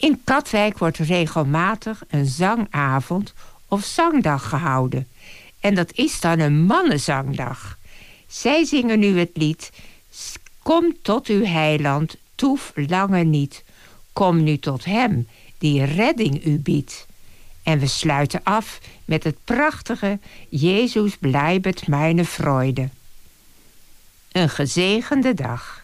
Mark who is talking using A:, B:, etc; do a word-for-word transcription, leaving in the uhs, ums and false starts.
A: In Katwijk wordt regelmatig een zangavond of zangdag gehouden. En dat is dan een mannenzangdag. Zij zingen nu het lied: Kom tot uw heiland, toef langer niet. Kom nu tot hem, die redding u biedt. En we sluiten af met het prachtige Jezus bleibet meine Freude. Een gezegende dag.